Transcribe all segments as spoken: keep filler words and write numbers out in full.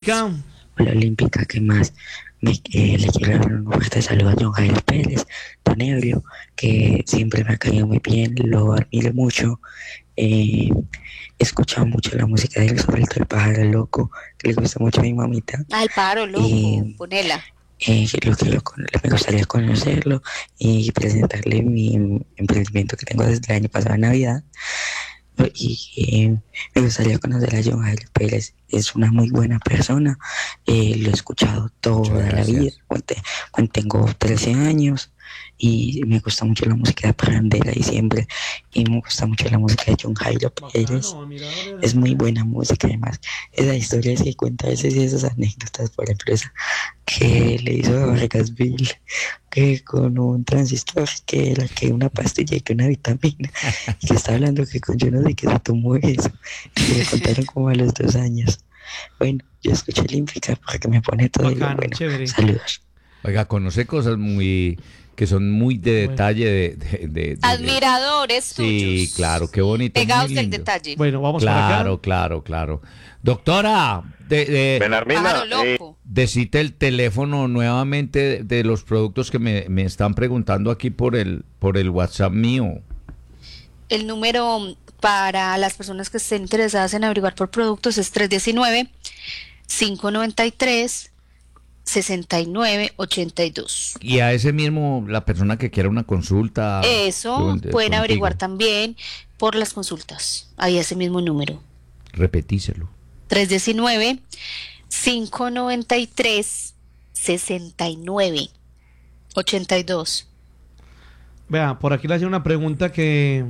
Olímpica. Hola Olímpica, ¿qué más? Me, eh, le quiero dar un fuerte saludo a John Jairo Pérez, Don Ebrio, que siempre me ha caído muy bien, lo admiro mucho. Eh, he escuchado mucho la música de él, sobre todo el pájaro loco, que le gusta mucho a mi mamita. Ah, el pájaro loco, Y ponela. eh, lo que lo con- me gustaría conocerlo y presentarle mi emprendimiento que tengo desde el año pasado en Navidad. Y eh, me gustaría conocer a John Jairo Pérez. Es una muy buena persona. Eh, lo he escuchado toda Muchas la vida. gracias. Cuando, te- cuando tengo trece años. Y me gusta mucho la música de Parrandera y siempre. Y me gusta mucho la música de John Jairo Pérez. Bacano, admirador de- Es muy buena música, además. Esas historias que cuenta a veces y esas anécdotas, por ejemplo, esa que le hizo a Vargasville, que con un transistor, que era que una pastilla y que una vitamina, y que está hablando que con yo no sé qué se tomó eso, y le contaron como a los dos años. Bueno, yo escuché Olímpica porque me pone todo y Bacano, bueno, chévere. saludos. Oiga, conoce cosas muy que son muy de Bueno. detalle de, de- de- de- de- Admiradores Sí, suyos. claro, qué bonito. Pegados muy del lindo. detalle. Bueno, vamos Claro, para claro, claro. Doctora, de, de, Benarmina, Pájaro eh, loco. decite el teléfono nuevamente de, de los productos que me, me están preguntando aquí por el por el WhatsApp mío. El número para las personas que estén interesadas en averiguar por productos es tres uno nueve, cinco nueve tres, seis nueve ocho dos. Y a ese mismo, la persona que quiera una consulta. Eso pregunte pueden contigo. averiguar también por las consultas. Ahí ese mismo número. Repetíselo. tres uno nueve, cinco nueve tres, seis nueve ocho dos. Vea, por aquí le hacen una pregunta que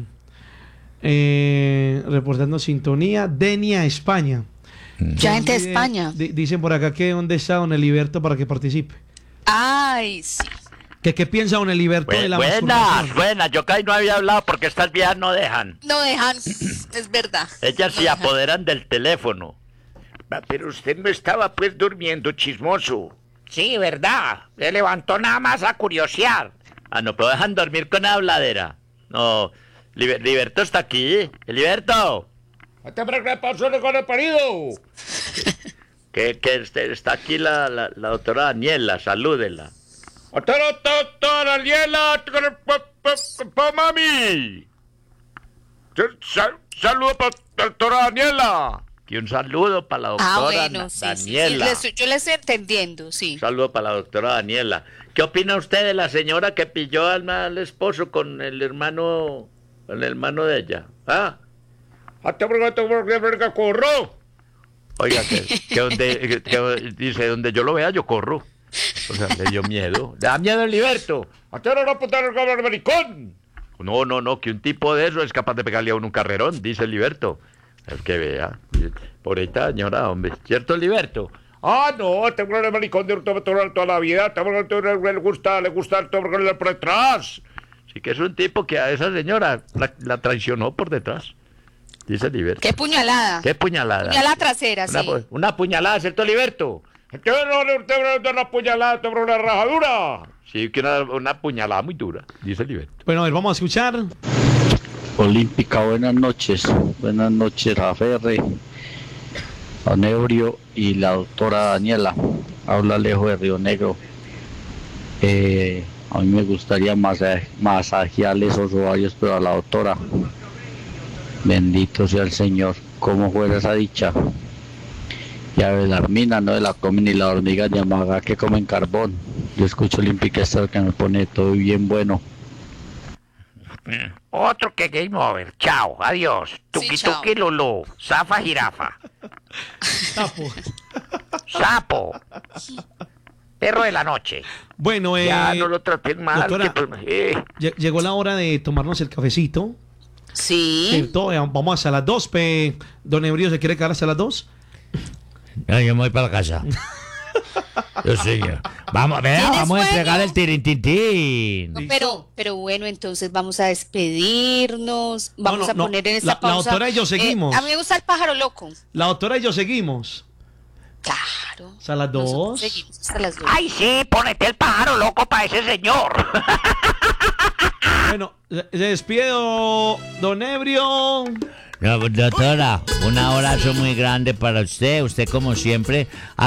eh, reportando sintonía, Denia, España. Ya gente de Dice- España. di- dicen por acá que dónde está Don Eliberto para que participe. Ay, sí. ¿Qué, qué piensa Don Eliberto de la Buenas, masturbación? buenas, yo casi no había hablado porque estas viejas no dejan. No dejan, es verdad. Ellas No se dejan. apoderan del teléfono. va, pero usted no estaba pues durmiendo, chismoso. Sí, ¿verdad? Se levantó nada más a curiosear. Ah, no puedo dejar dormir con la habladera. No, Liber- Liberto está aquí. Liberto. ¿Qué pasó con el parido? Que, que este- está aquí la, la, la doctora Daniela, salúdela. ¡Doctora Daniela! ¡Pa mami! ¡Saludo para doctora Daniela! Y un saludo para la Ah, doctora bueno, Na- sí, sí, sí, Daniela. le estoy- yo le estoy entendiendo, sí. Un saludo para la doctora Daniela. ¿Qué opina usted de la señora que pilló al, al esposo con el hermano, con el hermano de ella? ¿Ah? ¡Hasta verga corro! Oiga, que, que donde, que- que dice, donde yo lo vea, yo corro. O sea, le dio miedo. ¿Le da miedo el Liberto? ¡Hasta ahora no puta el maricón! No, no, no, que un tipo de eso es capaz de pegarle a uno un carrerón, dice el Liberto. Es que vea, por esta señora, hombre. ¿Cierto, Liberto? Ah, no, este el maricón de toda, toda la vida, este le gusta, le gusta el por detrás. Sí que es un tipo que a esa señora la, la traicionó por detrás. Dice el Liberto. Qué puñalada. ¿Qué puñalada? Puñalada trasera, Una, sí. pu- una puñalada, ¿cierto, Liberto? ¿Qué no le da una puñalada, te una rajadura? Sí, que una, una puñalada muy dura, dice el Liberto. Bueno, a ver, vamos a escuchar. Olímpica, buenas noches. Buenas noches, Raferre, Don Ebrio y la doctora Daniela. Habla Alejo de Río Negro. Eh, a mí me gustaría masa- masajearle esos ovarios, pero a la doctora. Bendito sea el Señor. ¿Cómo fuera esa dicha? Y a Belarmina no se la comen ni las hormigas de Amaga que comen carbón. Yo escucho Olímpica esta que me pone todo bien bueno. Otro que Game Over. Chao, adiós. Tuki chao. tuki lulu. Zafa jirafa. Sapo. Sapo. Perro de la noche. Bueno, eh, Ya no lo traten mal. doctora. que, pues, eh. lle- llegó la hora de tomarnos el cafecito. Sí. ¿Cierto? Eh, Vamos hasta las dos. Pe... Don Ebrio, ¿se quiere quedar hasta las dos? Ya, yo me voy para la casa. Yo sí, ya. Vamos, vea, ¿Tienes vamos a entregar sueño? el tirintintín. No, pero, pero bueno, entonces vamos a despedirnos, vamos no, a no, poner en esta la- la pausa. doctora y yo seguimos. Eh, a mí me gusta el pájaro loco. La doctora y yo seguimos. Claro. Hasta las Nosotros dos. seguimos hasta las dos. Ay, sí, ponete el pájaro loco para ese señor. Bueno, se se despide do- Don Ebrio. No, doctora, un abrazo muy grande para usted. Usted, como siempre,